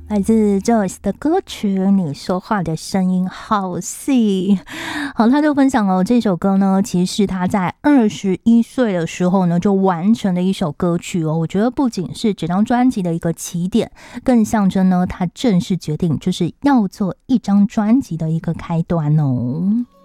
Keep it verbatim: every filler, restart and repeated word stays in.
来自 Joyce 的歌曲《你说话的声音好细》。好，他就分享了这首歌呢，其实是他在二十一岁的时候呢就完成的一首歌曲哦。我觉得不仅是整张专辑的一个起点，更象征呢他正式决定就是要做一张专辑的一个开端哦。